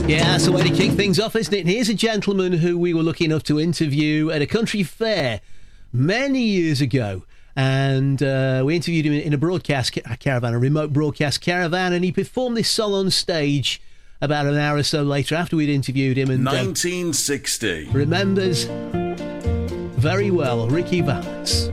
Yeah, that's the way to kick things off, isn't it? And here's a gentleman who we were lucky enough to interview at a country fair many years ago. And we interviewed him in a broadcast caravan, a remote broadcast caravan, and he performed this song on stage about an hour or so later after we'd interviewed him. And 1960. remembers very well Ricky Valens.